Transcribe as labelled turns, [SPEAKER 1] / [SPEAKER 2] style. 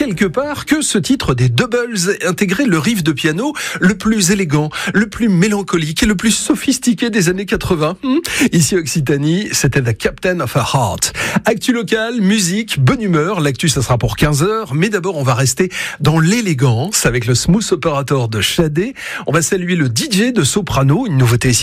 [SPEAKER 1] quelque part que ce titre des Doubles intégrait le riff de piano le plus élégant, le plus mélancolique et le plus sophistiqué des années 80. Ici Occitanie, c'était The Captain of a Heart. Actu local, musique, bonne humeur. L'actu, ça sera pour 15h. Mais d'abord, on va rester dans l'élégance avec le smooth operator de Shadé. On va saluer le DJ de Soprano, une nouveauté ici